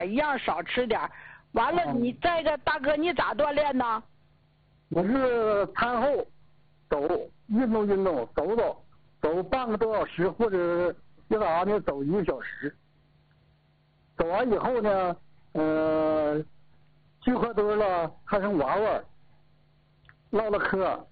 一样少吃点。完了，你再一个大哥，你咋锻炼呢？ 我是餐后运动，走半个多小时，或者要啥呢？走1个小时。走完以后呢，聚合堆了，还剩娃娃，唠唠嗑。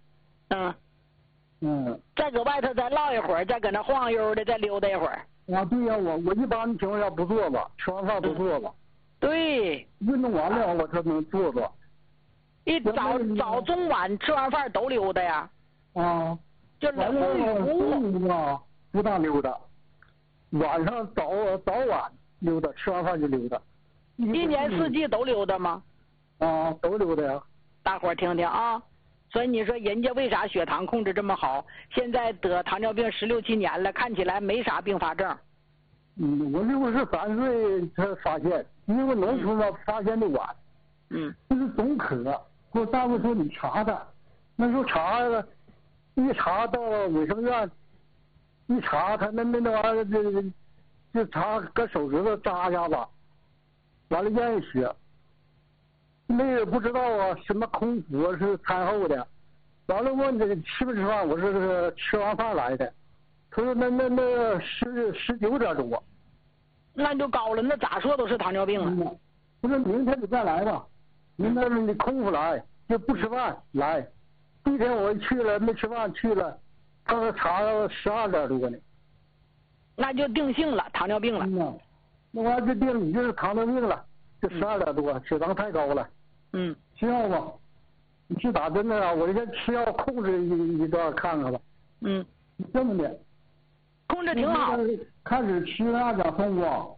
再搁外头再唠一会儿，再搁那晃悠的再溜达一会儿。 啊，对呀，我一般情况下不坐吧，吃完饭不坐吧。 对。 运动完了我才能坐坐。 一早中晚吃完饭都溜达呀。 啊。 就冷不中午啊不大溜达，晚上早晚溜达，吃完饭就溜达。 一年四季都溜达吗？ 啊，都溜达呀。 大伙儿听听啊。所以你说人家为啥血糖控制这么好？现在得糖尿病16、17年了，看起来没啥并发症。 我63岁才发现，因为农村嘛发现的晚。就是总渴，给我大夫说你查查，那时候查了，一查到卫生院，一查他那玩意儿就查搁手指头扎一下子，完了验血。那也不知道啊，什么空腹是餐后的，完了问这个吃不吃饭，我说是吃完饭来的，他说那19点多， 那就高了，那咋说都是糖尿病了。 我说明天你再来吧，明天你空腹来，就不吃饭来。第一天我去了没吃饭去了，他说查12点多呢， 那就定性了糖尿病了。 那完就定你就是糖尿病了，就12点多，血糖太高了。吃药吧，你去打针的啊，我先吃药控制一段看看吧。这么的， 控制挺好。 开始吃那甲松光。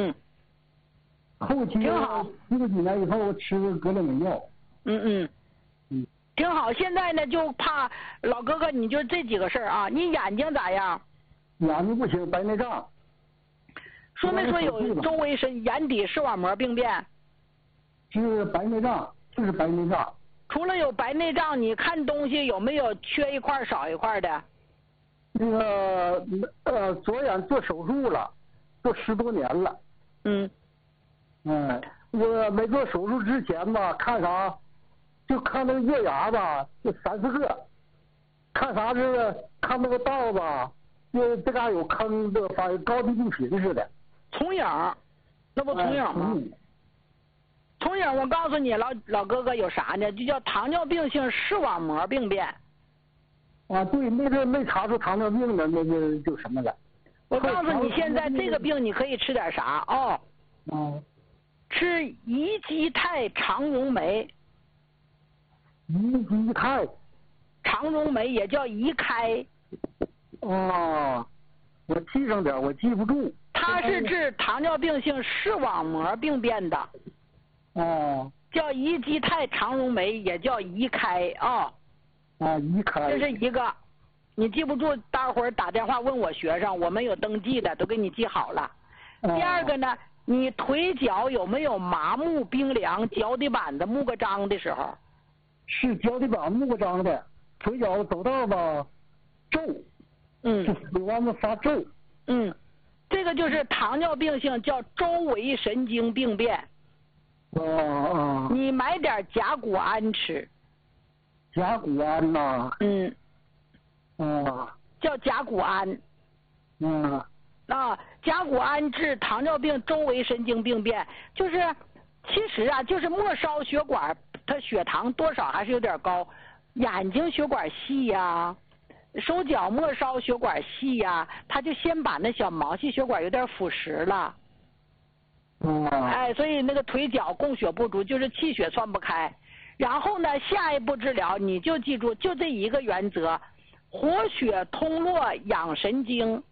后期挺好。 吃了几年以后吃格列美药。 挺好。现在呢就怕老哥哥，你就这几个事儿啊。你眼睛咋样？ 眼睛不行，白内障。 说没说有周围是眼底视网膜病变？ 是白内障，就是白内障。 除了有白内障，你看东西有没有缺一块少一块的？ 那个左眼做手术了，做10多年了。我没做手术之前吧，看啥，就看那个月牙吧，就3、4个，看啥是看那个道吧，就这嘎有坑的，反正高低不平似的。 重影，那不重影吗？重影，我告诉你，老哥哥有啥呢？就叫糖尿病性视网膜病变。 啊，对，那个没查出糖尿病的，那就什么了。 我告诉你，现在这个病你可以吃点啥哦？吃乙基肽肠溶酶。 乙基肽。 肠溶酶也叫乙开。 我记上点，我记不住。 它是治糖尿病性视网膜病变的。叫乙基肽肠溶酶，也叫乙开啊。 乙开。 这是一个，你记不住，待会儿打电话问我学生，我们有登记的，都给你记好了。第二个呢，你腿脚有没有麻木、冰凉、脚底板子木个张的时候？ 是脚底板木个张的，腿脚走道吧皱。就完了发皱。 这个就是糖尿病性叫周围神经病变。你买点甲钴胺吃。 甲钴胺呐。 叫甲钴胺。甲钴胺治糖尿病周围神经病变，就是其实啊，就是末梢血管它血糖多少还是有点高，眼睛血管细呀，手脚末梢血管细呀，他就先把那小毛细血管有点腐蚀了。所以那个腿脚供血不足，就是气血窜不开。然后呢，下一步治疗你就记住，就这一个原则：活血通络养神经。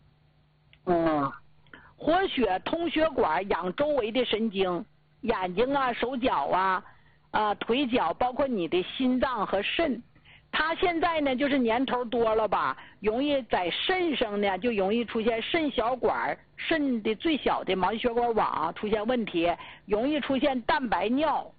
活血通血管养周围的神经，眼睛啊、手脚啊、腿脚，包括你的心脏和肾。他现在呢，就是年头多了吧，容易在肾上呢，就容易出现肾小管、肾的最小的毛细血管网出现问题，容易出现蛋白尿。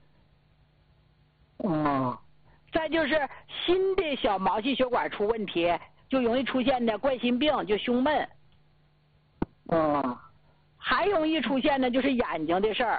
再就是新的小毛细血管出问题，就容易出现的冠心病，就胸闷。 还容易出现呢，就是眼睛的事儿。